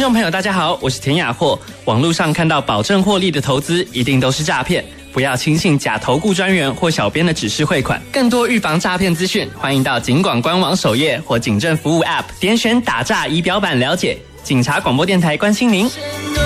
众朋友大家好，我是田雅霍。网络上看到保证获利的投资一定都是诈骗，不要轻信假投顾专员或小编的指示汇款。更多预防诈骗资讯，欢迎到警广官网首页或警政服务 App 点选打诈仪表板了解。警察广播电台关心您。